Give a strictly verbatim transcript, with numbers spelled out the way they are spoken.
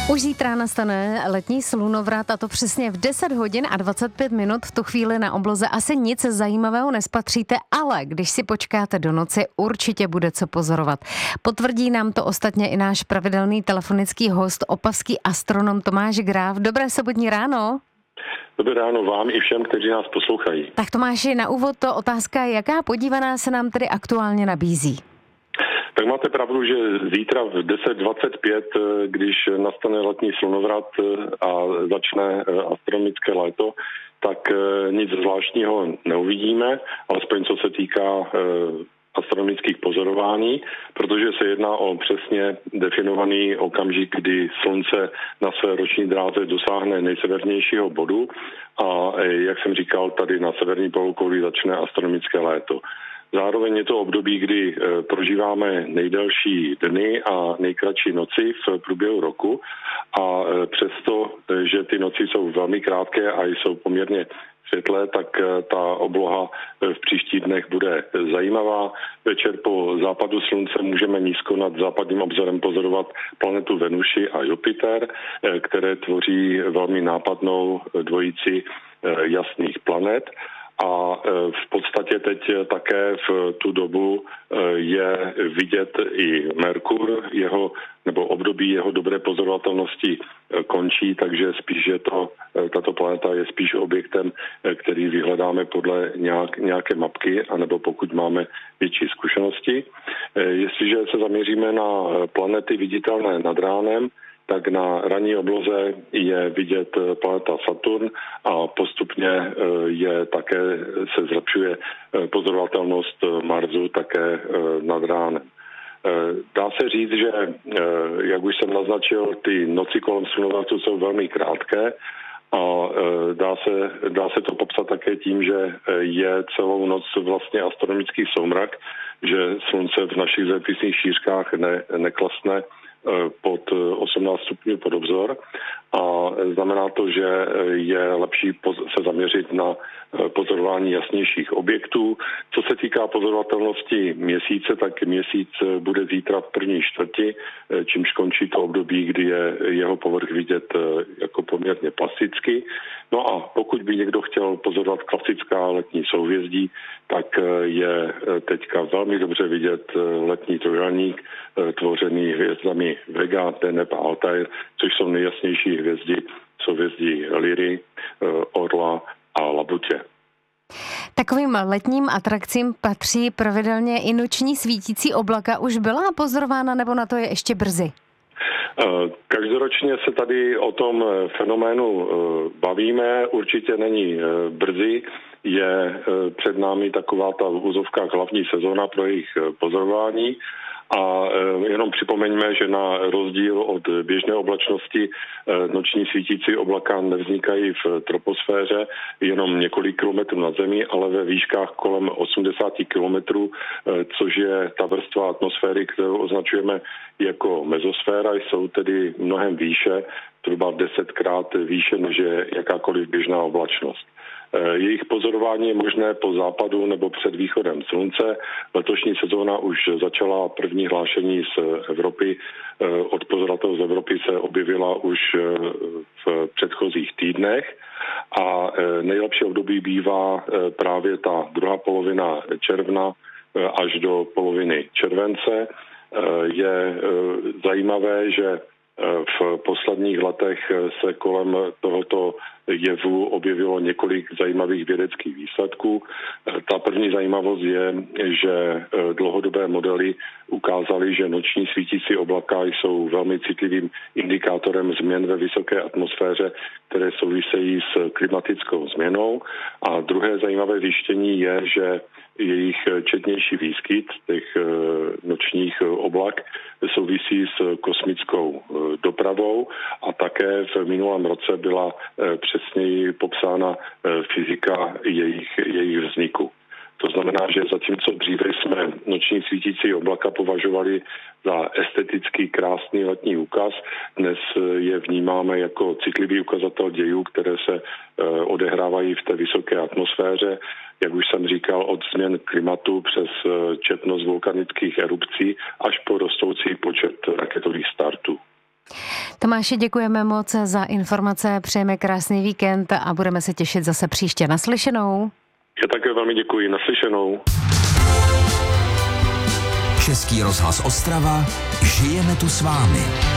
Už zítra nastane letní slunovrat a to přesně v deset hodin a dvacet pět minut. V tu chvíli na obloze asi nic zajímavého nespatříte, ale když si počkáte do noci, určitě bude co pozorovat. Potvrdí nám to ostatně i náš pravidelný telefonický host, opavský astronom Tomáš Gráf. Dobré sobotní ráno. Dobré ráno vám i všem, kteří nás poslouchají. Tak Tomáši, na úvod to otázka, jaká podívaná se nám tedy aktuálně nabízí? Tak máte pravdu, že zítra v deset dvacet pět, když nastane letní slunovrat a začne astronomické léto, tak nic zvláštního neuvidíme, alespoň co se týká astronomických pozorování, protože se jedná o přesně definovaný okamžik, kdy Slunce na své roční dráze dosáhne nejsevernějšího bodu a, jak jsem říkal, tady na severní polokouli začne astronomické léto. Zároveň je to období, kdy prožíváme nejdelší dny a nejkratší noci v průběhu roku a přesto, že ty noci jsou velmi krátké a jsou poměrně světlé, tak ta obloha v příštích dnech bude zajímavá. Večer po západu slunce můžeme nízko nad západním obzorem pozorovat planetu Venuši a Jupiter, které tvoří velmi nápadnou dvojici jasných planet. A v podstatě teď také v tu dobu je vidět i Merkur, jeho, nebo období jeho dobré pozorovatelnosti končí, takže spíš je to, tato planeta je spíš objektem, který vyhledáme podle nějak, nějaké mapky, anebo pokud máme větší zkušenosti. Jestliže se zaměříme na planety viditelné nad ránem, tak na ranní obloze je vidět planeta Saturn a postupně je také se zlepšuje pozorovatelnost Marsu také nad ránem. Dá se říct, že, jak už jsem naznačil, ty noci kolem slunovratu jsou velmi krátké a dá se, dá se to popsat také tím, že je celou noc vlastně astronomický soumrak, že slunce v našich zeměpisných šířkách ne, neklasne pod osmnáct stupňů pod obzor a znamená to, že je lepší se zaměřit na pozorování jasnějších objektů. Co se týká pozorovatelnosti měsíce, tak měsíc bude zítra v první čtvrti, čímž končí to období, kdy je jeho povrch vidět jako poměrně plasticky. No a pokud by někdo chtěl pozorovat klasická letní souhvězdí, tak je teďka velmi dobře vidět letní trojúhelník tvořený hvězdami Vega, Deneb a Altair, což jsou nejjasnější hvězdy souhvězdí Lyry, Orla a Labutě. Takovým letním atrakcím patří pravidelně i noční svítící oblaka. Už byla pozorována, nebo na to je ještě brzy? Každoročně se tady o tom fenoménu bavíme, určitě není brzy, je před námi taková ta v úzovkách hlavní sezóna pro jejich pozorování. A jenom připomeňme, že na rozdíl od běžné oblačnosti noční svítící oblaka nevznikají v troposféře jenom několik kilometrů nad zemí, ale ve výškách kolem osmdesát kilometrů, což je ta vrstva atmosféry, kterou označujeme jako mezosféra, jsou tedy mnohem výše, zhruba desetkrát výše než je jakákoliv běžná oblačnost. Jejich pozorování je možné po západu nebo před východem slunce. Letošní sezóna už začala, první hlášení z Evropy. Od pozorovatelů z Evropy se objevila už v předchozích týdnech a nejlepší období bývá právě ta druhá polovina června až do poloviny července. Je zajímavé, že v posledních letech se kolem tohoto jevu objevilo několik zajímavých vědeckých výsledků. Ta první zajímavost je, že dlouhodobé modely ukázaly, že noční svítící oblaka jsou velmi citlivým indikátorem změn ve vysoké atmosféře, které souvisejí s klimatickou změnou. A druhé zajímavé zjištění je, že jejich četnější výskyt těch nočních oblak souvisí s kosmickou dopravou a také v minulém roce byla přesněji popsána fyzika jejich, jejich vzniku. To znamená, že zatímco dříve jsme noční svítící oblaka považovali za esteticky krásný letní úkaz, dnes je vnímáme jako citlivý ukazatel dějů, které se odehrávají v té vysoké atmosféře. Jak už jsem říkal, od změn klimatu přes četnost vulkanických erupcí až po rostoucí počet raketových startů. Tomáši, děkujeme moc za informace, přejeme krásný víkend a budeme se těšit zase příště. Naslyšenou. Já také velmi děkuji. Naslyšenou. Český rozhlas Ostrava. Žijeme tu s vámi.